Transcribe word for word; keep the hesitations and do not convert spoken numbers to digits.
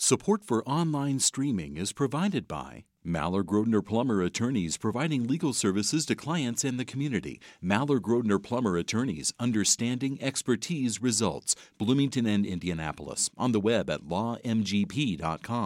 Support for online streaming is provided by Maller Grodner Plummer Attorneys, providing legal services to clients and the community. Maller Grodner Plummer Attorneys, understanding expertise results. Bloomington and Indianapolis. On the web at law m g p dot com.